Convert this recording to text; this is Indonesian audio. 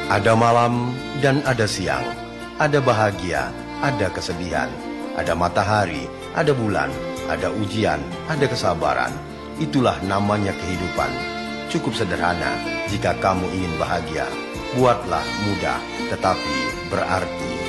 Ada malam dan ada siang, ada bahagia, ada kesedihan, ada matahari, ada bulan, ada ujian, ada kesabaran. Itulah namanya kehidupan. Cukup sederhana jika kamu ingin bahagia. Buatlah mudah, tetapi berarti.